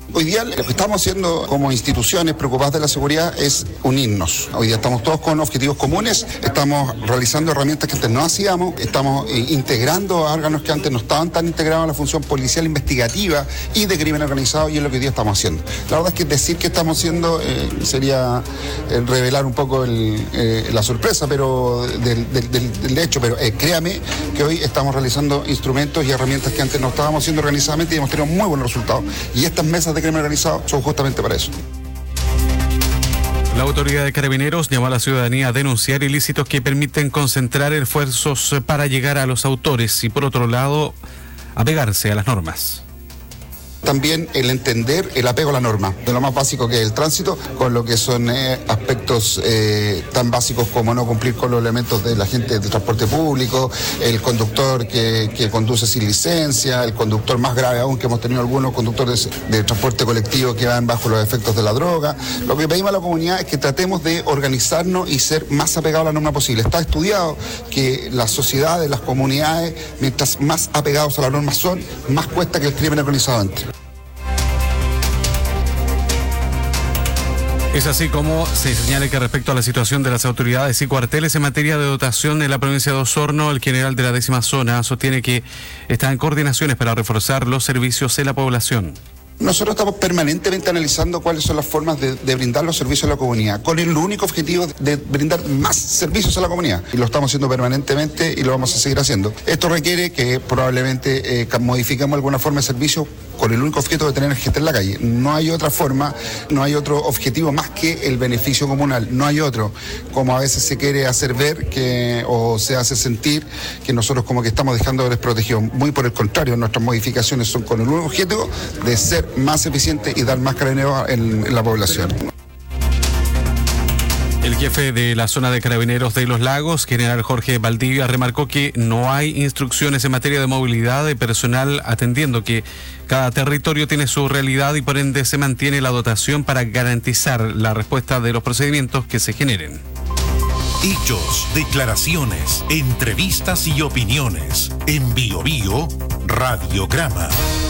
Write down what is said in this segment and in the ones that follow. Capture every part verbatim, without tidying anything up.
Hoy día lo que estamos haciendo como instituciones preocupadas de la seguridad es unirnos. Hoy día estamos todos con objetivos comunes, estamos realizando herramientas que antes no hacíamos, estamos eh, integrando órganos que antes no estaban tan integrados en la función policial investigativa y de crimen organizado, y es lo que hoy día estamos haciendo. La verdad es que decir que estamos haciendo eh, sería eh, revelar un poco el, eh, la sorpresa pero del, del, del, del hecho, pero eh, créame que hoy estamos realizando instrumentos y herramientas que antes no estábamos haciendo organizadamente y hemos tenido muy buenos resultados. Y estas mesas de crimen organizado son justamente para eso. La autoridad de Carabineros llamó a la ciudadanía a denunciar ilícitos que permiten concentrar esfuerzos para llegar a los autores y, por otro lado, apegarse a las normas. También el entender el apego a la norma, de lo más básico que es el tránsito, con lo que son eh, aspectos eh, tan básicos como no cumplir con los elementos de la gente de transporte público, el conductor que, que conduce sin licencia, el conductor más grave aún, que hemos tenido algunos conductores de, de transporte colectivo que van bajo los efectos de la droga. Lo que pedimos a la comunidad es que tratemos de organizarnos y ser más apegados a la norma posible. Está estudiado que las sociedades, las comunidades, mientras más apegados a la norma son, más cuesta que el crimen organizado entre. Es así como se señala que respecto a la situación de las autoridades y cuarteles en materia de dotación en la provincia de Osorno, el general de la décima zona sostiene que está en coordinaciones para reforzar los servicios en la población. Nosotros estamos permanentemente analizando cuáles son las formas de, de brindar los servicios a la comunidad, con el único objetivo de brindar más servicios a la comunidad. Y lo estamos haciendo permanentemente y lo vamos a seguir haciendo. Esto requiere que probablemente eh, modifiquemos alguna forma de servicio con el único objetivo de tener gente en la calle. No hay otra forma, no hay otro objetivo más que el beneficio comunal, no hay otro. Como a veces se quiere hacer ver que, o se hace sentir que nosotros como que estamos dejando de desprotegidos. Muy por el contrario, nuestras modificaciones son con el único objetivo de ser más eficientes y dar más carabineros en, en la población. El jefe de la zona de Carabineros de Los Lagos, general Jorge Valdivia, remarcó que no hay instrucciones en materia de movilidad de personal, atendiendo que cada territorio tiene su realidad y por ende se mantiene la dotación para garantizar la respuesta de los procedimientos que se generen. Hechos, declaraciones, entrevistas y opiniones. En Bio Bio, Radiograma.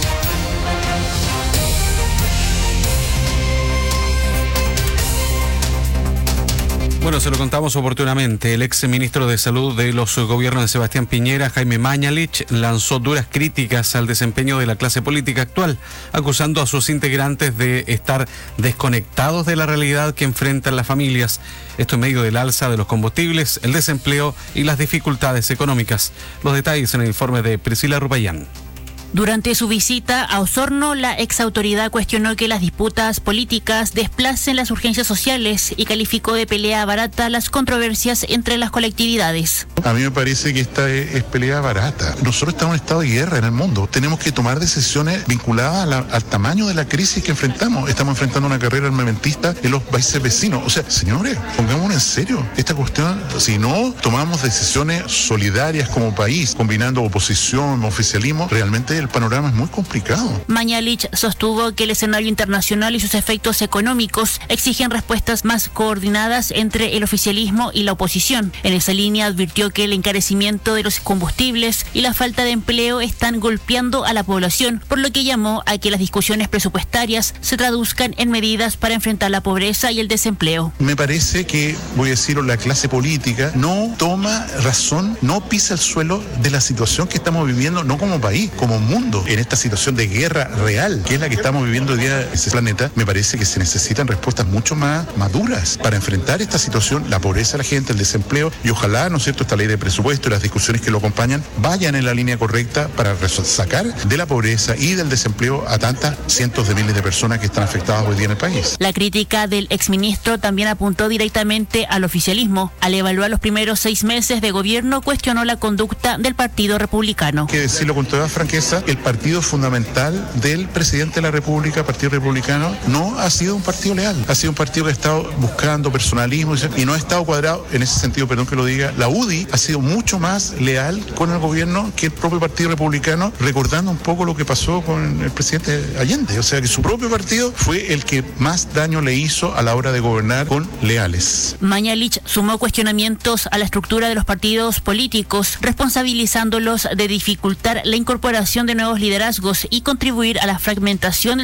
Bueno, se lo contamos oportunamente. El ex ministro de Salud de los gobiernos de Sebastián Piñera, Jaime Mañalich, lanzó duras críticas al desempeño de la clase política actual, acusando a sus integrantes de estar desconectados de la realidad que enfrentan las familias. Esto en medio del alza de los combustibles, el desempleo y las dificultades económicas. Los detalles en el informe de Priscila Rupayán. Durante su visita a Osorno, la exautoridad cuestionó que las disputas políticas desplacen las urgencias sociales y calificó de pelea barata las controversias entre las colectividades. A mí me parece que esta es, es pelea barata. Nosotros estamos en estado de guerra en el mundo. Tenemos que tomar decisiones vinculadas a la, al tamaño de la crisis que enfrentamos. Estamos enfrentando una carrera armamentista en los países vecinos. O sea, señores, pongámonos en serio. Esta cuestión, si no tomamos decisiones solidarias como país, combinando oposición, oficialismo, realmente el panorama es muy complicado. Mañalich sostuvo que el escenario internacional y sus efectos económicos exigen respuestas más coordinadas entre el oficialismo y la oposición. En esa línea advirtió que el encarecimiento de los combustibles y la falta de empleo están golpeando a la población, por lo que llamó a que las discusiones presupuestarias se traduzcan en medidas para enfrentar la pobreza y el desempleo. Me parece que, voy a decirlo, la clase política no toma razón, no pisa el suelo de la situación que estamos viviendo, no como país, como mundo, en esta situación de guerra real, que es la que estamos viviendo hoy día en ese planeta. Me parece que se necesitan respuestas mucho más maduras para enfrentar esta situación, la pobreza de la gente, el desempleo, y ojalá, ¿no es cierto?, esta ley de presupuesto y las discusiones que lo acompañan vayan en la línea correcta para sacar de la pobreza y del desempleo a tantas cientos de miles de personas que están afectadas hoy día en el país. La crítica del exministro también apuntó directamente al oficialismo. Al evaluar los primeros seis meses de gobierno, cuestionó la conducta del Partido Republicano. Hay que decirlo con toda franqueza, el partido fundamental del presidente de la República, Partido Republicano, no ha sido un partido leal. Ha sido un partido que ha estado buscando personalismo y no ha estado cuadrado. En ese sentido, perdón que lo diga, la U D I ha sido mucho más leal con el gobierno que el propio Partido Republicano, recordando un poco lo que pasó con el presidente Allende. O sea, que su propio partido fue el que más daño le hizo a la hora de gobernar con leales. Mañalich sumó cuestionamientos a la estructura de los partidos políticos, responsabilizándolos de dificultar la incorporación de nuevos liderazgos y contribuir a la fragmentación